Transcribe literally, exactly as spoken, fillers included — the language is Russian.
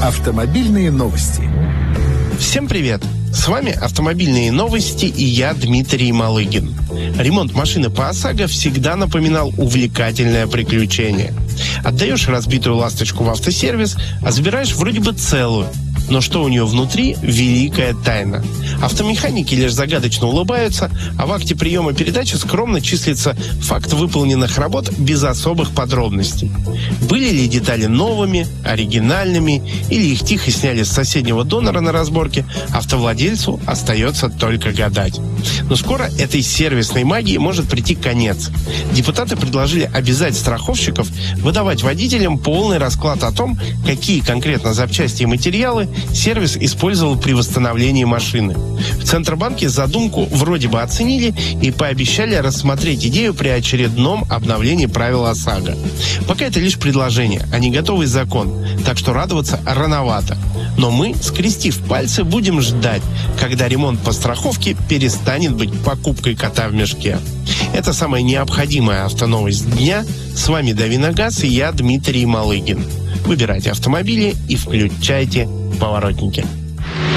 Автомобильные новости. Всем привет! С вами «Автомобильные новости» и я, Дмитрий Малыгин. Ремонт машины по ОСАГО всегда напоминал увлекательное приключение. Отдаешь разбитую ласточку в автосервис, а забираешь вроде бы целую. Но что у нее внутри – великая тайна. Автомеханики лишь загадочно улыбаются, а в акте приема передачи скромно числится факт выполненных работ без особых подробностей. Были ли детали новыми, оригинальными, или их тихо сняли с соседнего донора на разборке, автовладельцу остается только гадать. Но скоро этой сервисной магии может прийти конец. Депутаты предложили обязать страховщиков выдавать водителям полный расклад о том, какие конкретно запчасти и материалы сервис использовал при восстановлении машины. В Центробанке задумку вроде бы оценили и пообещали рассмотреть идею при очередном обновлении правил ОСАГО. Пока это лишь предложение, а не готовый закон, так что радоваться рановато. Но мы, скрестив пальцы, будем ждать, когда ремонт по страховке перестанет быть покупкой кота в мешке. Это самая необходимая автоновость дня. С вами Дави на газ и я, Дмитрий Малыгин. Выбирайте автомобили и включайте поворотники.